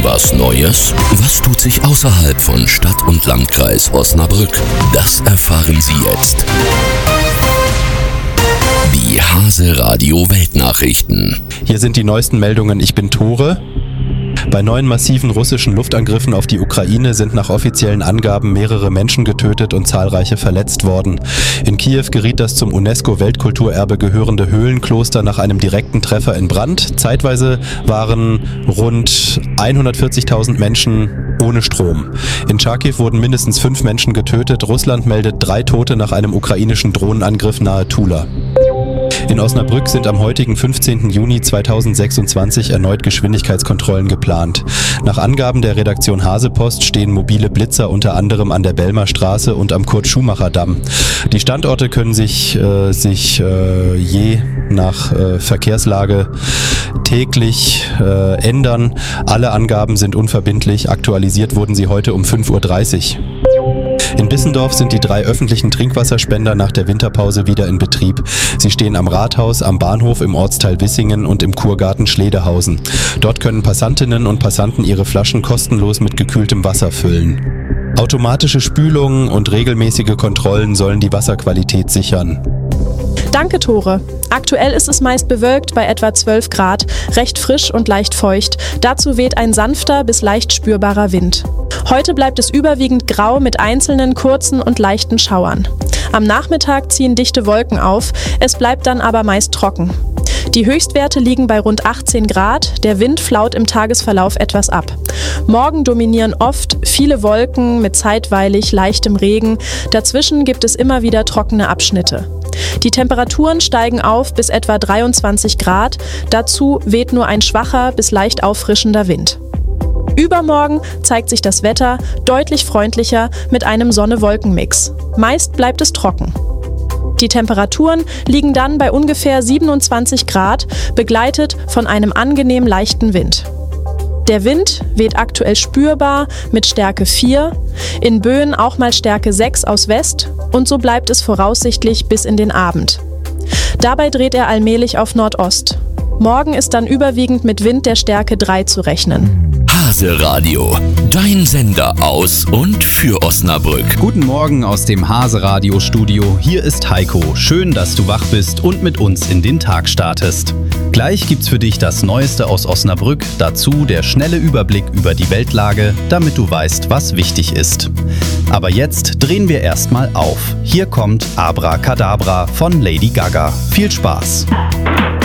Was Neues? Was tut sich außerhalb von Stadt und Landkreis Osnabrück? Das erfahren Sie jetzt. Die Hase Radio Weltnachrichten. Hier sind die neuesten Meldungen. Ich bin Tore. Bei neuen massiven russischen Luftangriffen auf die Ukraine sind nach offiziellen Angaben mehrere Menschen getötet und zahlreiche verletzt worden. In Kiew geriet das zum UNESCO-Weltkulturerbe gehörende Höhlenkloster nach einem direkten Treffer in Brand. Zeitweise waren rund 140.000 Menschen ohne Strom. In Charkiw wurden mindestens 5 Menschen getötet. Russland meldet 3 Tote nach einem ukrainischen Drohnenangriff nahe Tula. In Osnabrück sind am heutigen 15. Juni 2026 erneut Geschwindigkeitskontrollen geplant. Nach Angaben der Redaktion Hasepost stehen mobile Blitzer unter anderem an der Belmer Straße und am Kurt-Schumacher-Damm. Die Standorte können sich je nach Verkehrslage täglich ändern. Alle Angaben sind unverbindlich. Aktualisiert wurden sie heute um 5.30 Uhr. In Bissendorf sind die 3 öffentlichen Trinkwasserspender nach der Winterpause wieder in Betrieb. Sie stehen am Rathaus, am Bahnhof im Ortsteil Wissingen und im Kurgarten Schledehausen. Dort können Passantinnen und Passanten ihre Flaschen kostenlos mit gekühltem Wasser füllen. Automatische Spülungen und regelmäßige Kontrollen sollen die Wasserqualität sichern. Danke, Tore. Aktuell ist es meist bewölkt bei etwa 12 Grad, recht frisch und leicht feucht. Dazu weht ein sanfter bis leicht spürbarer Wind. Heute bleibt es überwiegend grau mit einzelnen kurzen und leichten Schauern. Am Nachmittag ziehen dichte Wolken auf, es bleibt dann aber meist trocken. Die Höchstwerte liegen bei rund 18 Grad, der Wind flaut im Tagesverlauf etwas ab. Morgen dominieren oft viele Wolken mit zeitweilig leichtem Regen, dazwischen gibt es immer wieder trockene Abschnitte. Die Temperaturen steigen auf bis etwa 23 Grad, dazu weht nur ein schwacher bis leicht auffrischender Wind. Übermorgen zeigt sich das Wetter deutlich freundlicher mit einem Sonne-Wolken-Mix. Meist bleibt es trocken. Die Temperaturen liegen dann bei ungefähr 27 Grad, begleitet von einem angenehm leichten Wind. Der Wind weht aktuell spürbar mit Stärke 4, in Böen auch mal Stärke 6 aus West und so bleibt es voraussichtlich bis in den Abend. Dabei dreht er allmählich auf Nordost. Morgen ist dann überwiegend mit Wind der Stärke 3 zu rechnen. Hase Radio, dein Sender aus und für Osnabrück. Guten Morgen aus dem Hase Radio Studio. Hier ist Heiko. Schön, dass du wach bist und mit uns in den Tag startest. Gleich gibt's für dich das Neueste aus Osnabrück, dazu der schnelle Überblick über die Weltlage, damit du weißt, was wichtig ist. Aber jetzt drehen wir erstmal auf. Hier kommt Abracadabra von Lady Gaga. Viel Spaß!